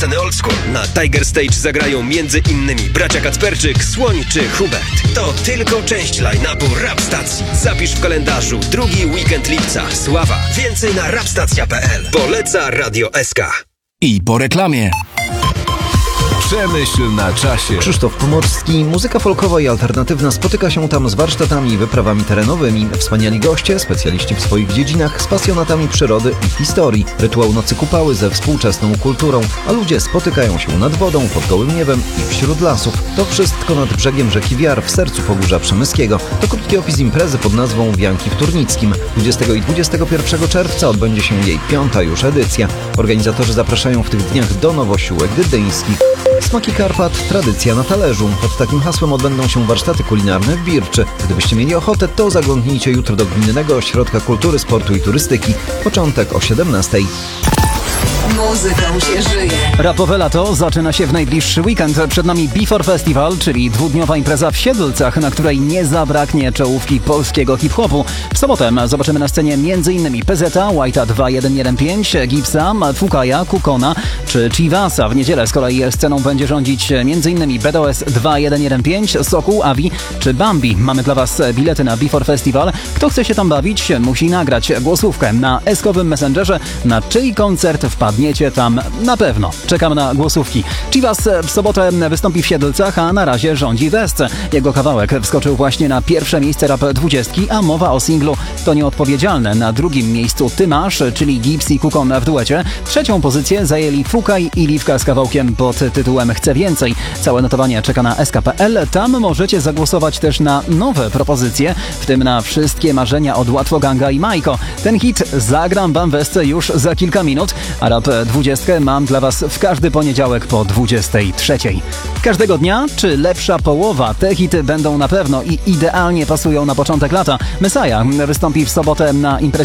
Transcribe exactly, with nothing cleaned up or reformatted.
sceny old school. Na Tiger Stage zagrają między innymi bracia Kacperczyk, Słoń czy Hubert. To tylko część line-upu Rap Stacji. Zapisz w kalendarzu drugi weekend lipca. Sława. Więcej na rapstacja kropka p l. Poleca Radio S K. I po reklamie. Przemyśl na czasie. Krzysztof Pomorski. Muzyka folkowa i alternatywna spotyka się tam z warsztatami i wyprawami terenowymi. Wspaniali goście, specjaliści w swoich dziedzinach, z pasjonatami przyrody i historii. Rytuał Nocy Kupały ze współczesną kulturą, a ludzie spotykają się nad wodą, pod gołym niebem i wśród lasów. To wszystko nad brzegiem rzeki Wiar w sercu Pogórza Przemyskiego. To krótki opis imprezy pod nazwą Wianki w Turnickim. dwudziestego i dwudziestego pierwszego czerwca odbędzie się jej piąta już edycja. Organizatorzy zapraszają w tych dniach do Nowosiłek Gdyńskich. Smaki Karpat, tradycja na talerzu. Pod takim hasłem odbędą się warsztaty kulinarne w Birczy. Gdybyście mieli ochotę, to zaglądnijcie jutro do Gminnego Ośrodka Kultury, Sportu i Turystyki. Początek o siedemnastej. Muzyką się żyje. Rapowe lato zaczyna się w najbliższy weekend. Przed nami Before Festival, czyli dwudniowa impreza w Siedlcach, na której nie zabraknie czołówki polskiego hip-hopu. W sobotę zobaczymy na scenie m.in. P Z A, White'a dwa jeden jeden pięć, Gipsa, Fukaja, Kukona czy Chivasa. W niedzielę z kolei sceną będzie rządzić m.in. B D O S dwa jeden jeden pięć, Sokół, Avi czy Bambi. Mamy dla Was bilety na Before Festival. Kto chce się tam bawić, musi nagrać głosówkę na eskowym Messengerze, na czyj koncert wpadniecie tam na pewno. Czekam na głosówki. Chivas w sobotę wystąpi w Siedlcach, a na razie rządzi West. Jego kawałek wskoczył właśnie na pierwsze miejsce Rap dwudziestki, a mowa o singlu To Nieodpowiedzialne. Na drugim miejscu Ty Masz, czyli Gips i Kukon w duecie. Trzecią pozycję zajęli Fukaj i Liwka z kawałkiem pod tytułem Chcę Więcej. Całe notowanie czeka na S K kropka p l. Tam możecie zagłosować też na nowe propozycje, w tym na Wszystkie Marzenia od Łatwoganga i Majko. Ten hit zagram wam w Esce już za kilka minut, a Rap dwudziestkę mam dla Was w każdy poniedziałek po dwudziestej trzeciej. Każdego dnia, czy lepsza połowa, te hity będą na pewno i idealnie pasują na początek lata. Messiah wystąpi w sobotę na imprezie